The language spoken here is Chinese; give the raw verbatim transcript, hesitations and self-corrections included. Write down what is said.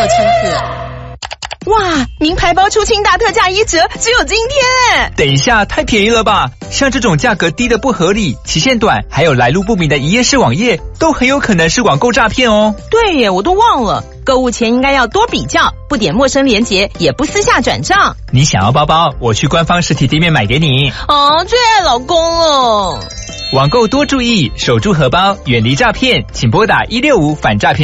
签字。哇，名牌包出清大特价一折，只有今天哎！ 等一下，太便宜了吧？像这种价格低的不合理、期限短，还有来路不明的一页式网页，都很有可能是网购诈骗哦。 对耶，我都忘了，购物前应该要多比较，不点陌生连结，也不私下转账。 你想要包包，我去官方实体店面买给你。 哦，最爱老公了。 网购多注意，守住荷包，远离诈骗，请拨打一六五反诈骗。